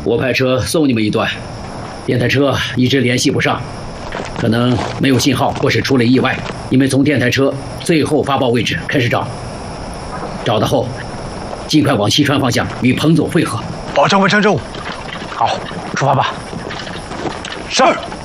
我派车送你们一段，电台车一直联系不上，可能没有信号或是出了意外。你们从电台车最后发报位置开始找，找到后尽快往西川方向与彭总会合， 保证完成任务。好，出发吧。 是。